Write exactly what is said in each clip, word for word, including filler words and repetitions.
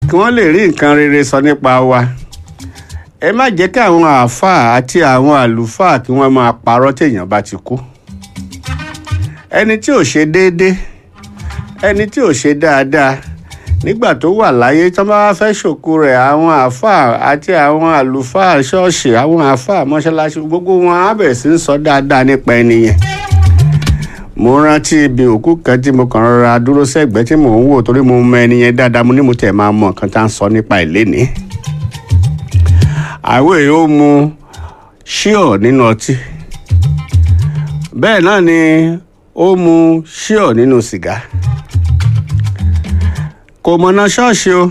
kí wọ́n lè rí nǹkan rere sọ nípa wa. Ẹ má jẹ́ kí àwọn àáfàá àti àwọn àlùfáà kí wọ́n máa parọ́ téèyàn bá ti kú. Ẹni tí ò ṣe déédé, ẹni tí ò ṣe dáadáa nígbà tó wà láyé tó bá wá fẹ́ ṣòkú rẹ̀, àwọn àáfàá àti àwọn àlùfáà ṣọ́ọ̀ṣì, àwọn àáfàá mọ́ṣáláṣí, gbogbo wọn á bẹ̀rẹ̀ sí ń sọ dáadáa nípa ẹni yẹn. Mo rántí ibi òkú kan tí mo kàn rọra dúró sẹ́gbẹ̀ẹ́ tí mò ń wò torí mo mọ ẹni yẹn dáadáa, mo ní mo tẹ̀ máa mọ nǹkan tá ń sọ nípa ìlénìí. Àwọ̀ èyí ó mu ṣíọ̀ nínú ọtí, bẹ́ẹ̀ náà ni ó mu ṣíọ̀ nínú sìgá. Kò mọ̀nà ṣọ́ọ̀ṣì o.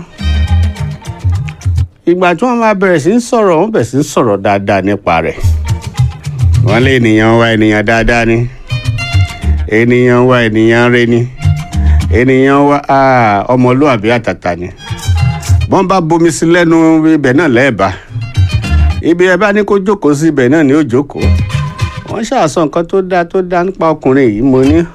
Ìgbà tí wọ́n máa bẹ̀rẹ̀ sí ń sọ̀rọ̀, wọ́n bẹ̀rẹ̀ sí ń sọ̀rọ̀ dáadáa nípa rẹ̀. Wọ́n lé ènìyàn wá ènìyàn dáadáa ni, ènìyàn wá ènìyàn rere ni, ènìyàn wá ọmọlúwàbí àtàtà ni. Bọ́n bá bomi sí lẹ́nu ibẹ̀ náà lẹ́ẹ̀bà, ibi ẹ bá ní kó jókòó sí ibẹ̀ náà ni ó jókòó. Wọ́n ṣàṣọ nǹkan tó dáa tó dáa nípa ọkùnrin yìí. Mo ní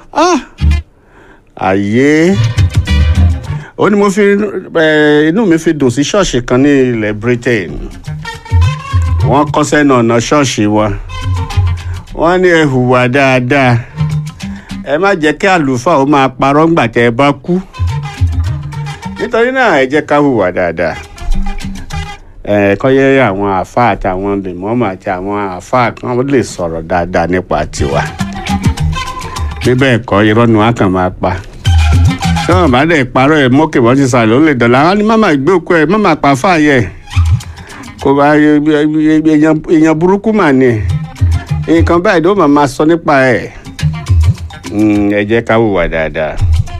àyè ó ní mo fi inú mi fi dùn sí ṣọ́ọ̀ṣì kan ní ilẹ̀ Britain. Wọ́n kọ́ sẹ́nu ọ̀nà ṣọ́ọ̀ṣì wọn, wọ́n ní ẹ hùwà dáadáa, ẹ má jẹ́ kí àlùfáà ó máa parọ́ ńgbà tẹ́ ẹ bá kú. Nítorí náà ẹ jẹ́ ká hùwà dáadáa. Ẹ kọ́ yẹ àwọn àáfàá àti àwọn lèmọ́mù àti àwọn àáfàá kan lè sọ̀rọ̀ dáadáa nípa tiwa. Bí bẹ́ẹ̀ kọ́ irọ́ ni wọ́n kàn máa pa. Tí wọ́n bá dẹ̀ parọ́ ẹ̀ mọ́kè wọ́n ti sàlẹ̀ ó lè dọ̀la. Wọ́n ní máma gbé òkú ẹ̀, máma pa fáyẹ̀. Kò bá èèyàn burúkú mà ní. Nǹkan báyìí ló máa sọ nípa ẹ̀. Ẹ jẹ́ ká hùwà dáadáa.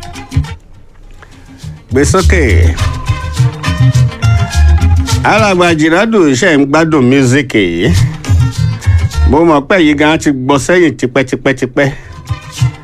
Gbé sókè. Alàgbà Jìràdù iṣẹ́ ń gbádùn mísíkì yìí. Mo mọ̀ pé yìí gan ti gbọ́ sẹ́yìn tipẹ́tipẹ́tipẹ́.